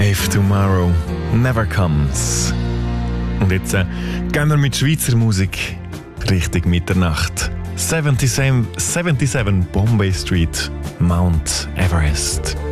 If Tomorrow Never Comes. Und jetzt gehen wir mit Schweizer Musik Richtung Mitternacht. 77 Bombay Street, Mount Everest.